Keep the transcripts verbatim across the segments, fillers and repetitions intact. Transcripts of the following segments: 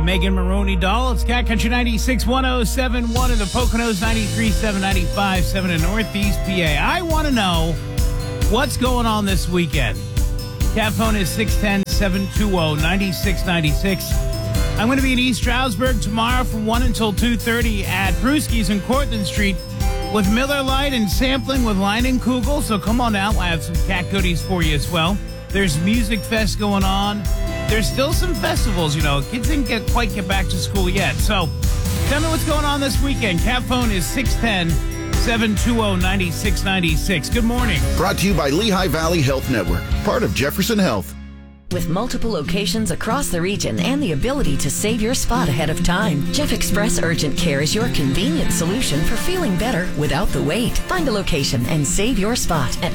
Megan Maroney Doll. It's Cat Country ninety-six point one oh seven point one in the Poconos, ninety-three point seven, ninety-five point seven in Northeast P A. I want to know what's going on this weekend. Cat phone is six one zero, seven two zero, nine six nine six. I'm going to be in East Stroudsburg tomorrow from one until two thirty at Brewski's in Cortlandt Street with Miller Lite and sampling with Leinenkugel. So come on out. We'll have some cat goodies for you as well. There's Music Fest going on. There's still some festivals, you know. Kids didn't get quite get back to school yet. So tell me what's going on this weekend. Cat phone is six one zero, seven two zero, nine six nine six. Good morning. Brought to you by Lehigh Valley Health Network, part of Jefferson Health. With multiple locations across the region and the ability to save your spot ahead of time, Jeff Express Urgent Care is your convenient solution for feeling better without the wait. Find a location and save your spot at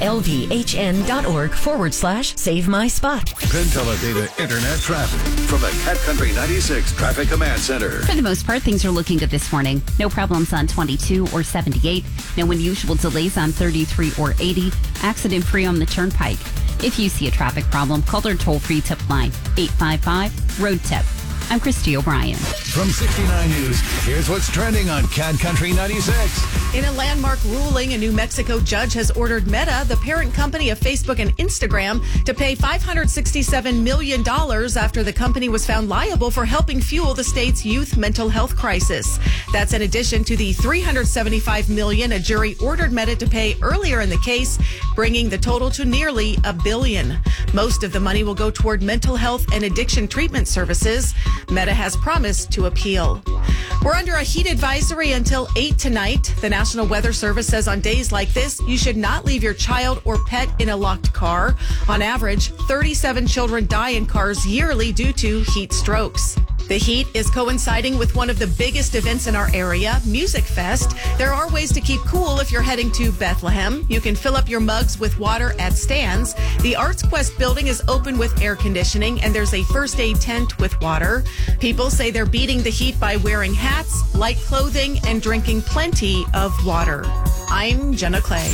lvhn.org forward slash save my spot. Penn Teledata Internet traffic from the Cat Country ninety-six Traffic Command Center. For the most part, things are looking good this morning. No problems on twenty-two or seventy-eight. No unusual delays on thirty-three or eighty. Accident free on the Turnpike. If you see a traffic problem, call their toll-free tip line, eight five five, road tip. I'm Christy O'Brien. From sixty-nine News, here's what's trending on Cat Country ninety-six. In a landmark ruling, a New Mexico judge has ordered Meta, the parent company of Facebook and Instagram, to pay five hundred sixty-seven million dollars after the company was found liable for helping fuel the state's youth mental health crisis. That's in addition to the three hundred seventy-five million dollars a jury ordered Meta to pay earlier in the case, bringing the total to nearly a billion. Most of the money will go toward mental health and addiction treatment services. Meta has promised to appeal. We're under a heat advisory until eight tonight. The National Weather Service says on days like this, you should not leave your child or pet in a locked car. On average, thirty-seven children die in cars yearly due to heat strokes. The heat is coinciding with one of the biggest events in our area, Music Fest. There are ways to keep cool if you're heading to Bethlehem. You can fill up your mugs with water at stands. The Arts Quest building is open with air conditioning, and there's a first aid tent with water. People say they're beating the heat by wearing hats, light clothing, and drinking plenty of water. I'm Jenna Clay.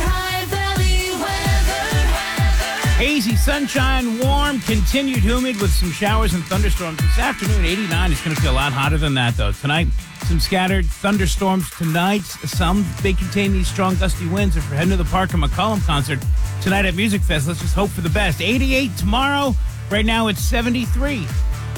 Hazy sunshine, warm, continued humid with some showers and thunderstorms. This afternoon, eighty-nine. It's going to feel a lot hotter than that, though. Tonight, some scattered thunderstorms tonight. Some may contain these strong gusty winds. If we're heading to the Parker McCollum concert tonight at Music Fest, let's just hope for the best. eighty-eight tomorrow. Right now, it's seventy-three.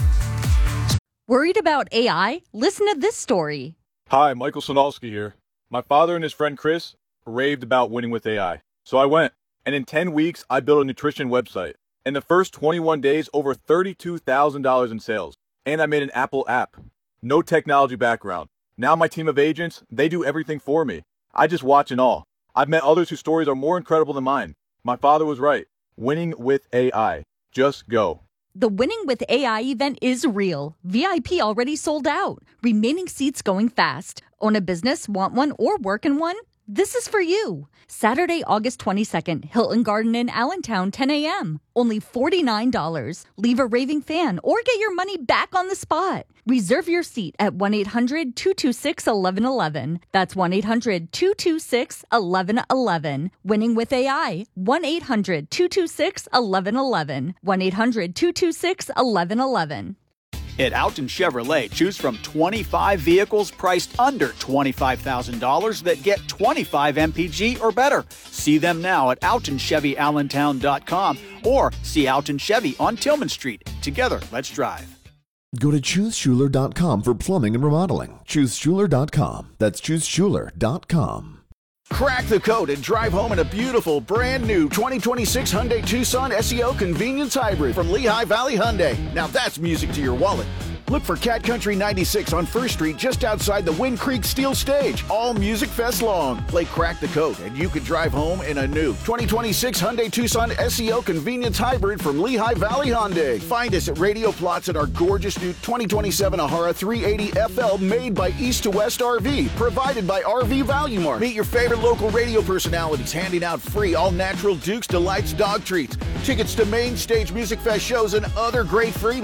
Worried about A I? Listen to this story. Hi, Michael Sonalski here. My father and his friend Chris raved about winning with A I. So I went. And in ten weeks, I built a nutrition website. In the first twenty-one days, over thirty-two thousand dollars in sales. And I made an Apple app. No technology background. Now my team of agents, they do everything for me. I just watch and all. I've met others whose stories are more incredible than mine. My father was right. Winning with A I. Just go. The Winning with A I event is real. V I P already sold out. Remaining seats going fast. Own a business, want one, or work in one? This is for you. Saturday, August twenty-second, Hilton Garden in Allentown, ten a.m. Only forty-nine dollars. Leave a raving fan or get your money back on the spot. Reserve your seat at one eight hundred, two two six, one one one one. That's one eight hundred, two two six, one one one one. Winning with A I. one eight hundred, two two six, one one one one. one eight hundred, two two six, one one one one. At Alton Chevrolet, choose from twenty-five vehicles priced under twenty-five thousand dollars that get twenty-five M P G or better. See them now at alton chevy allentown dot com or see Alton Chevy on Tillman Street. Together, let's drive. Go to choose schuler dot com for plumbing and remodeling. choose schuler dot com. That's choose schuler dot com. Crack the code and drive home in a beautiful, brand new twenty twenty-six Hyundai Tucson S E O Convenience Hybrid from Lehigh Valley Hyundai. Now that's music to your wallet. Look for Cat Country ninety-six on First Street just outside the Wind Creek Steel Stage. All Music Fest long. Play Crack the Code and you could drive home in a new twenty twenty-six Hyundai Tucson S E O Convenience Hybrid from Lehigh Valley Hyundai. Find us at Radio Plots at our gorgeous new twenty twenty-seven Ahara three eighty F L made by East to West R V. Provided by R V Value Mart. Meet your favorite local radio personalities handing out free all-natural Duke's Delights dog treats. Tickets to main stage Music Fest shows and other great freebies.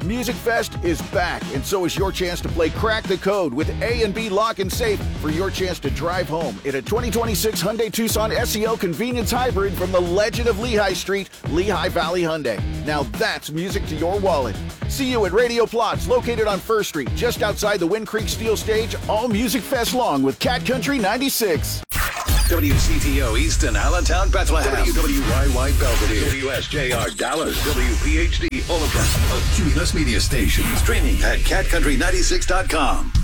Music Fest is back, and so is your chance to play Crack the Code with A and B Lock and Safe for your chance to drive home in a twenty twenty-six Hyundai Tucson S E O Convenience Hybrid from the legend of Lehigh Street, Lehigh Valley Hyundai. Now that's music to your wallet. See you at Radio Plots, located on First Street, just outside the Wind Creek Steel Stage, all Music Fest long with Cat Country ninety-six. W C T O Easton, Allentown, Bethlehem. W W Y Y Belvedere. W S J R Dallas. W P H D Oliver. A Cumulus Media Station. Streaming at cat country ninety-six dot com.